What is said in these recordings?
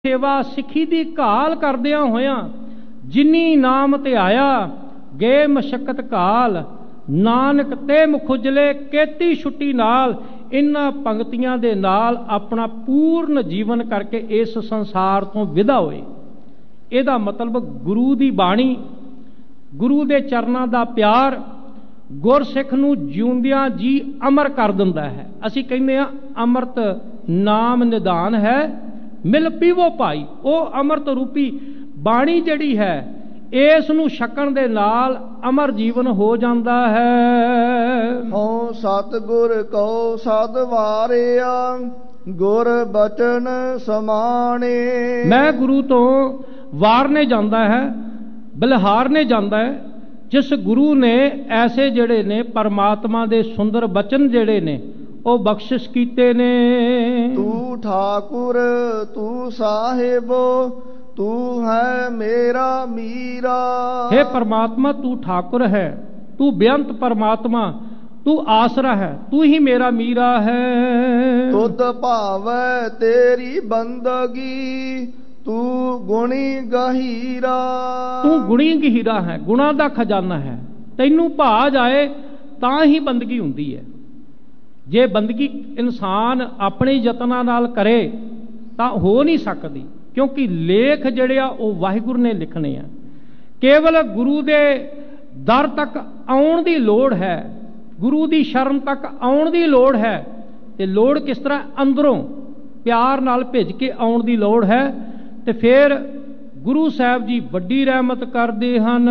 सेवा सिखी दी घाल करदियां होयां जिन्नी नाम ते आया गए मशक्कत घाल नानक ते मुखुजले केती छुट्टी नाल। इन्हां पंक्तियां दे नाल अपना पूर्ण जीवन करके इस संसार तो विदा होए। इहदा मतलब गुरु दी बाणी, गुरु दे चरनां दा प्यार गुरसिख नूं जिउंदियां जी अमर कर दिंदा है। असीं कहने आ अमृत नाम निधान है मिल पीवो भाई। वो अमृत रूपी बाणी जिहड़ी है इस नूं छकण दे नाल अमर जीवन हो जाता है। हो सतगुर को सद वारिया गुर बचन समाने। मैं गुरु तो वारने जाता है, बलिहारने जाता है। जिस गुरु ने ऐसे जड़े ने परमात्मा दे सुंदर बचन जड़े ने वो बख्शिश कीते ने। तू ठाकुर तू साहिबो तू है मेरा मीरा। हे परमात्मा तू ठाकुर है, तू बेअंत परमात्मा, तू आसरा है, तू ही मेरा मीरा है। तुद भावै तेरी बंदगी तू गुणी गहीरा। तू गुणी गहीरा है, गुणा दा खजाना है। तैनू भा जाए तां ही बंदगी हुंदी है। जे बंदगी इंसान अपने यत्नां नाल करे तां हो नहीं सकती, क्योंकि लेख जिहड़े आ वो वाहिगुरू ने लिखने आ। केवल गुरु दे दर तक आउण दी लोड़ है, गुरु दी शरण तक आउण दी लोड़ है। ते लोड़ किस तरह? अंदरों प्यार नाल भेज के आउण दी लोड़ है। ते फिर गुरु साहब जी वड्डी रहमत करदे हन।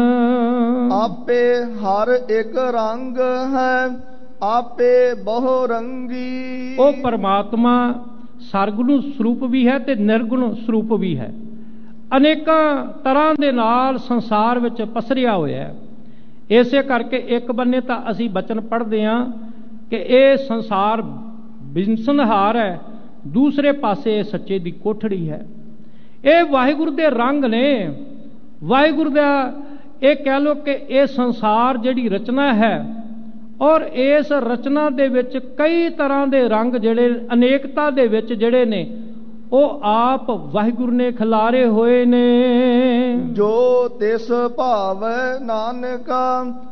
आपे हर एक रंग है आपे बहु रंगी। वो परमात्मा सरगुण स्वरूप भी है ते निर्गुण स्वरूप भी है। अनेकां तरह दे नाल संसार विच पसरिया होया है। इसे करके एक बन्ने तां असीं बचन पढ़दे हां कि ये संसार बिनसनहार है, दूसरे पासे ये सच्चे दी कोठड़ी है। ये वाहिगुरू दे रंग ने। वाहिगुरू दा ये कह लो कि ये संसार जिहड़ी रचना है और इस रचना दे विच कई तरह के रंग जिहड़े अनेकता दे विच जिहड़े ने वो आप वाहिगुरू ने खिलारे हुए ने। जो तिस भावै नानका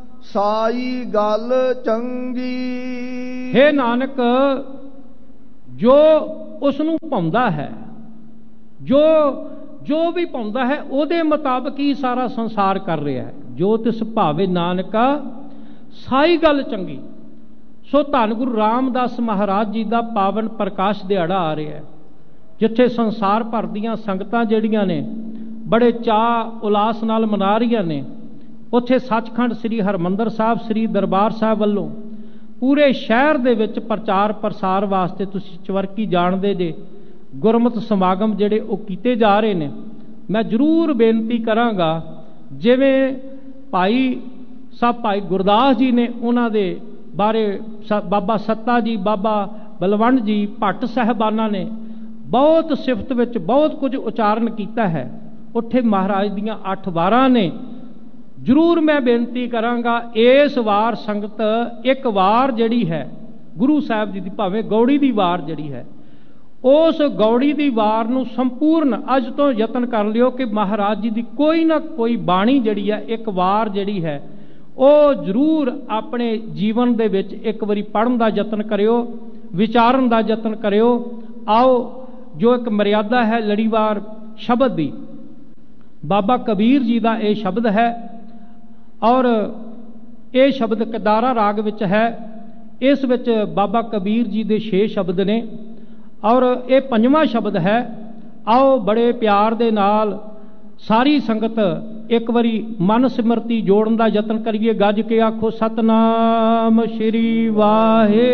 साई गल चंगी। हे नानक जो उसनूं भाउंदा है, जो जो भी भाउंदा है उहदे मुताबिक ही सारा संसार कर रहा है। जो तिस भावे नानका साई गल चंगी। सो धन गुरु रामदास महाराज जी का पावन प्रकाश दिहाड़ा आ रहा है, जिथे संसार भर दियां संगतां जिहड़ियां ने बड़े चाह उलास नाल मना रही ने। उत्थे सचखंड श्री हरमंदर साहब श्री दरबार साहब वालों पूरे शहर दे विच प्रचार प्रसार वास्ते तुसीं चवरकी जाणदे जे गुरमत समागम जिहड़े वो कीते जा रहे ने। मैं जरूर बेनती करांगा जिवें भाई साहब भाई गुरदास जी ने उन्हां दे बारे बाबा सत्ता जी बाबा बलवंड जी भट्ट साहबाना ने बहुत सिफत विच बहुत कुछ उचारण किया है। उत्थे महाराज दियां 8 वारां ने। जरूर मैं बेनती करांगा इस वार संगत एक वार जिहड़ी है गुरु साहब जी दी भावें गौड़ी दी वार जिहड़ी है उस गौड़ी दी वार नूं संपूर्ण अज तो यतन कर लियो कि महाराज जी दी कोई ना कोई बाणी जिहड़ी है एक वार जिहड़ी है वो जरूर अपने जीवन दे विच एक बारी पढ़न दा यतन करियो, विचारन दा यतन करियो। आओ जो एक मर्यादा है लड़ीवार शब्द दी, बाबा कबीर जी का यह शब्द है और ये शब्द कदारा राग विच है। इस विच बाबा कबीर जी के 6 शब्द ने और ये 5वां शब्द है। आओ बड़े प्यार दे नाल सारी संगत एक बारी मन सिमरती जोड़न का यतन करिए। गज के आखो सतनाम श्री वाहे।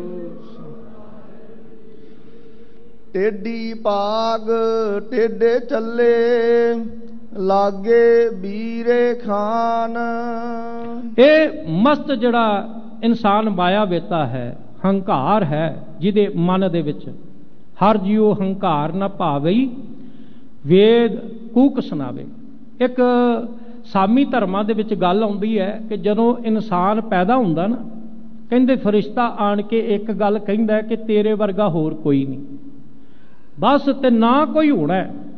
टेढ़ी पाग टेढ़े चले लागे बीरे खान। ये मस्त जड़ा इंसान माया वेता है, हंकार है जिदे मन दे विच हर जीव हंकार न भावई वेद कूक सुनावे। एक सामी धर्मां दे विच गल आउंदी है कि जदों इंसान पैदा हुंदा ना कहंदे फरिश्ता आण के एक गल कहंदा कि तेरे वर्गा होर कोई नहीं। बस ते ना कोई होना है।